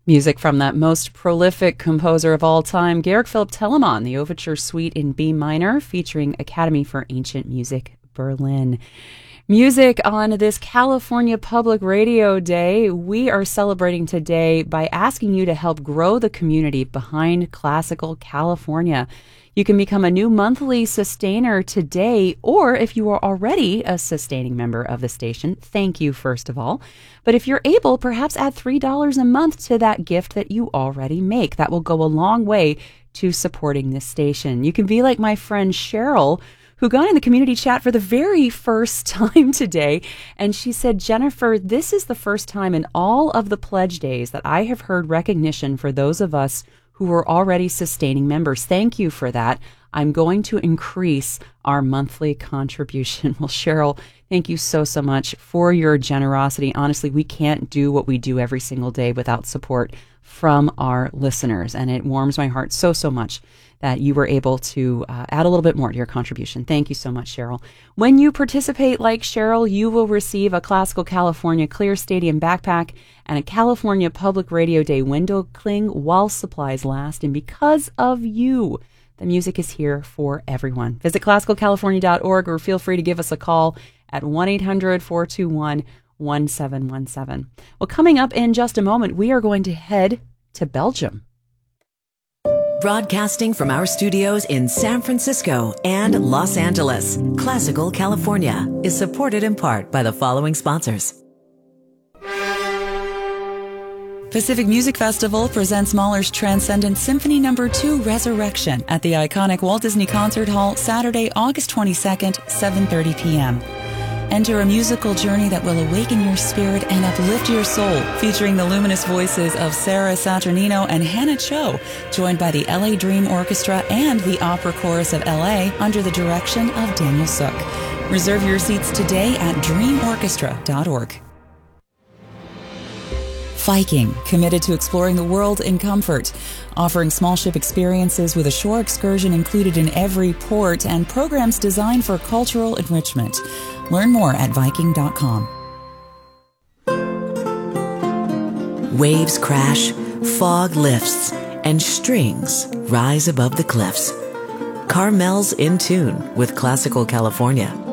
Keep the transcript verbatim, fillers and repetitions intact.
Music from that most prolific composer of all time, Georg Philipp Telemann, the Overture Suite in B minor, featuring Academy for Ancient Music, Berlin. Music on this California Public Radio Day. We are celebrating today by asking you to help grow the community behind Classical California. You can become a new monthly sustainer today, or if you are already a sustaining member of the station, thank you first of all. But if you're able, perhaps add three dollars a month to that gift that you already make. That will go a long way to supporting this station. You can be like my friend Cheryl, who got in the community chat for the very first time today. And she said, Jennifer, this is the first time in all of the pledge days that I have heard recognition for those of us who are already sustaining members. Thank you for that. I'm going to increase our monthly contribution. Well, Cheryl, thank you so, so much for your generosity. Honestly, we can't do what we do every single day without support from our listeners. And it warms my heart so, so much that you were able to uh, add a little bit more to your contribution. Thank you so much, Cheryl. When you participate like Cheryl, you will receive a Classical California Clear Stadium backpack and a California Public Radio Day window cling while supplies last. And because of you, the music is here for everyone. Visit classical california dot org or feel free to give us a call at one eight hundred four two one one seven one seven. Well, coming up in just a moment, we are going to head to Belgium. Broadcasting from our studios in San Francisco and Los Angeles, Classical California is supported in part by the following sponsors. Pacific Music Festival presents Mahler's Transcendent Symphony Number two Resurrection at the iconic Walt Disney Concert Hall Saturday, August twenty-second, seven thirty p.m. Enter a musical journey that will awaken your spirit and uplift your soul, featuring the luminous voices of Sarah Saturnino and Hannah Cho, joined by the L A Dream Orchestra and the Opera Chorus of L A under the direction of Daniel Sook. Reserve your seats today at dream orchestra dot org. Viking, committed to exploring the world in comfort, offering small ship experiences with a shore excursion included in every port and programs designed for cultural enrichment. Learn more at viking dot com. Waves crash, fog lifts, and strings rise above the cliffs. Carmel's in tune with Classical California.